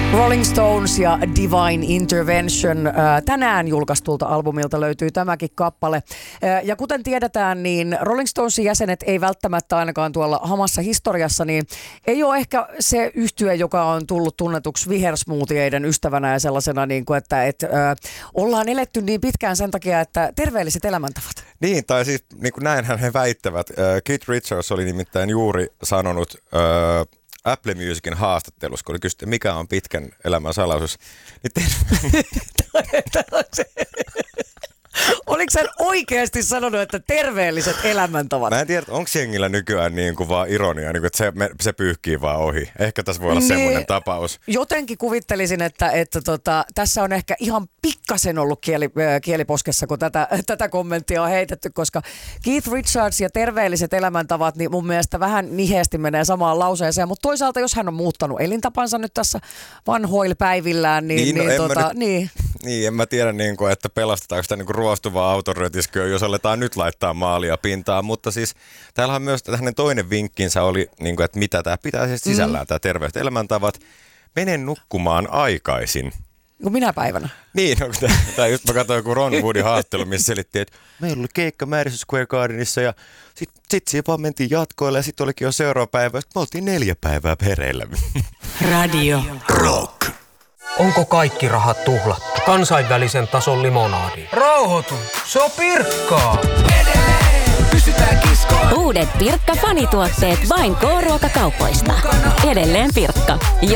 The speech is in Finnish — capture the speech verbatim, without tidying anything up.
Rolling Stones ja Divine Intervention. Tänään julkaistulta albumilta löytyy tämäkin kappale. Ja kuten tiedetään, niin Rolling Stonesin jäsenet ei välttämättä ainakaan tuolla hamassa historiassa, niin ei ole ehkä se yhtye, joka on tullut tunnetuksi vihersmoothieiden ystävänä ja sellaisena, niin kuin, että, että äh, ollaan eletty niin pitkään sen takia, että terveelliset elämäntavat. Niin, tai siis niin kuin näinhän he väittävät. Keith Richards oli nimittäin juuri sanonut Äh, Apple Musicin haastattelussa, kun oli kysytty, mikä on pitkän elämän salaisuus. Niin oliko hän oikeasti sanonut, että terveelliset elämäntavat? Mä en tiedä, onko jengillä nykyään niin kuin vaan ironia, niin kuin, että se, me, se pyyhkii vaan ohi. Ehkä tässä voi olla niin, semmoinen tapaus. Jotenkin kuvittelisin, että, että tota, tässä on ehkä ihan pikkasen ollut kieli, kieliposkessa, kun tätä, tätä kommenttia on heitetty, koska Keith Richards ja terveelliset elämäntavat, niin mun mielestä vähän niheesti menee samaan lauseeseen, mutta toisaalta jos hän on muuttanut elintapansa nyt tässä vanhoilla päivillään, niin... Niin, no niin, tota, nyt, niin. niin, en mä tiedä, niin kuin, että pelastetaanko sitä niin kuin ruostuvaa autorötisköä, jos aletaan nyt laittaa maalia pintaan, mutta siis täällä on myös hänen toinen vinkkinsä oli, niin kuin, että mitä tämä pitää siis sisällään, mm. tämä terveelliset elämäntavat. Mene nukkumaan aikaisin. No minä päivänä? Niin, no, tämä just mä katsoin joku Ron Woodin haastattelu, missä selitti, että meillä oli keikka Madison Square Gardenissa ja sitten sit siinä vaan mentiin jatkoille ja sitten olikin jo seuraava päivä, että me oltiin neljä päivää pereillä. Radio Rock. Onko kaikki rahat tuhlattu? Kansainvälisen tason limonaadi. Rauhoitu, se on Pirkkaa. Edelleen pysytään kiskoon. Uudet Pirkka-fanituotteet vain K-ruokakaupoista. Edelleen Pirkka.